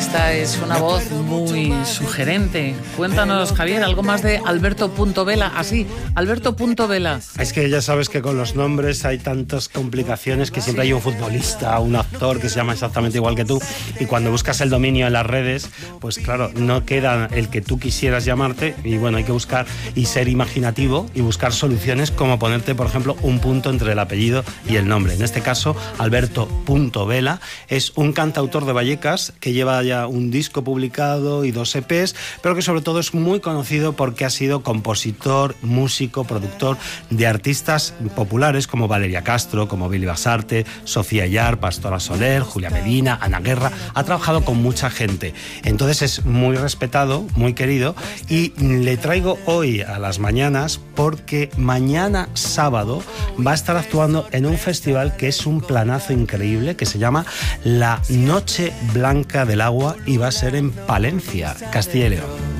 Esta es una voz muy sugerente. Cuéntanos, Javier, algo más de Alberto Vela. Así, Alberto Vela. Es que ya sabes que con los nombres hay tantas complicaciones que siempre hay un futbolista, un actor que se llama exactamente igual que tú, y cuando buscas el dominio en las redes, pues claro, no queda el que tú quisieras llamarte, y bueno, hay que buscar y ser imaginativo y buscar soluciones como ponerte, por ejemplo, un punto entre el apellido y el nombre. En este caso, Alberto Vela es un cantautor de Vallecas que lleva ya un disco publicado y 2 EPs, pero que sobre todo es muy conocido porque ha sido compositor, músico, productor de artistas populares como Valeria Castro, como Billy Basarte, Sofía Ayar, Pastora Soler, Julia Medina, Ana Guerra. Ha trabajado con mucha gente, entonces es muy respetado, muy querido, y le traigo hoy a las mañanas porque mañana sábado va a estar actuando en un festival que es un planazo increíble, que se llama La Noche Blanca del Agua, y va a ser en Palencia, Castilla y León.